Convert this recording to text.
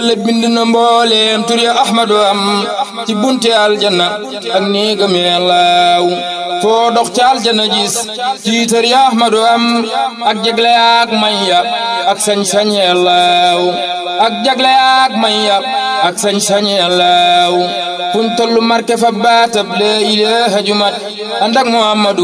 le bind na mbooleem tur ya ahmadu am ci bunte aljanna ak néegam yàllaaw foo dox ci aljanna gis ci tur ya ahmadu am ak jagle ak maya ak sañ-sañ yàllaaw ak jagle ak maya ak sañ-sañ yàllaaw fuñ tollu marke fa baatab la ilaha jumat ànd ak muhammadu